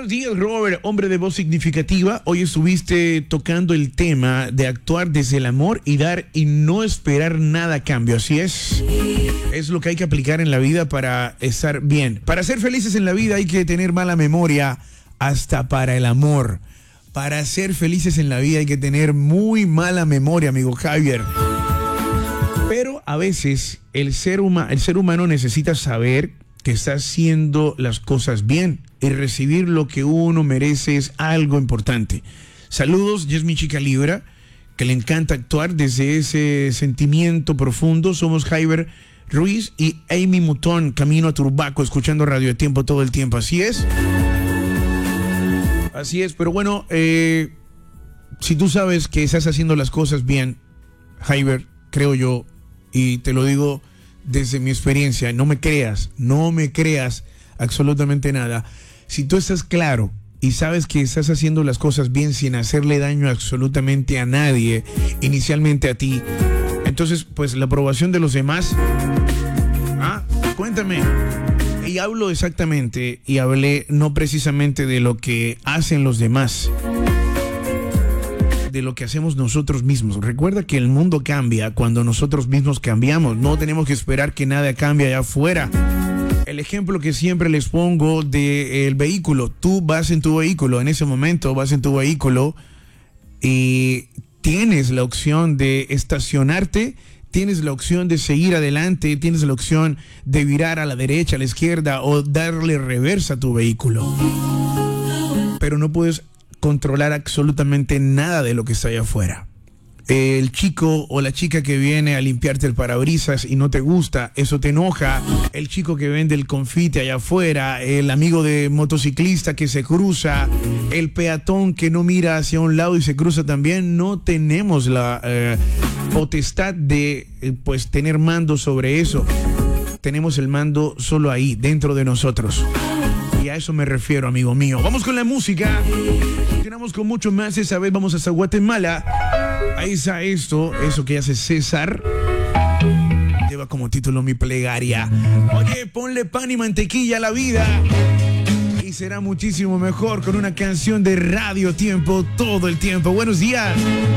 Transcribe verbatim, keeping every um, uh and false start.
días, Robert, hombre de voz significativa. Hoy estuviste tocando el tema de actuar desde el amor y dar y no esperar nada a cambio. Así es. Es lo que hay que aplicar en la vida para estar bien. Para ser felices en la vida hay que tener mala memoria hasta para el amor. Para ser felices en la vida hay que tener muy mala memoria, amigo Javier. Pero a veces el ser, huma- el ser humano necesita saber que está haciendo las cosas bien y recibir lo que uno merece es algo importante. Saludos, y es mi chica Libra, que le encanta actuar desde ese sentimiento profundo. Somos Javier Ruiz y Amy Mutón, camino a Turbaco, escuchando Radio Tiempo todo el tiempo. Así es. Así es, pero bueno, eh, si tú sabes que estás haciendo las cosas bien, Javier, creo yo, y te lo digo desde mi experiencia, no me creas, no me creas absolutamente nada. Si tú estás claro y sabes que estás haciendo las cosas bien sin hacerle daño absolutamente a nadie, inicialmente a ti, entonces pues la aprobación de los demás, ah, cuéntame. Y hablo exactamente, y hablé no precisamente de lo que hacen los demás, de lo que hacemos nosotros mismos. Recuerda que el mundo cambia cuando nosotros mismos cambiamos. No tenemos que esperar que nada cambie allá afuera. El ejemplo que siempre les pongo del vehículo. Tú vas en tu vehículo, en ese momento vas en tu vehículo y tienes la opción de estacionarte, tienes la opción de seguir adelante, tienes la opción de virar a la derecha, a la izquierda o darle reversa a tu vehículo. Pero no puedes controlar absolutamente nada de lo que está allá afuera. El chico o la chica que viene a limpiarte el parabrisas y no te gusta, eso te enoja. El chico que vende el confite allá afuera, el amigo de motociclista que se cruza, el peatón que no mira hacia un lado y se cruza también. No tenemos la eh, potestad de eh, pues tener mando sobre eso. Tenemos el mando solo ahí, dentro de nosotros. Y a eso me refiero, amigo mío. Vamos con la música. Continuamos con mucho más. Esa vez vamos hasta Guatemala. Ahí está esto, eso que hace César. Lleva como título Mi Plegaria. Oye, ponle pan y mantequilla a la vida y será muchísimo mejor con una canción de Radio Tiempo todo el tiempo. Buenos días.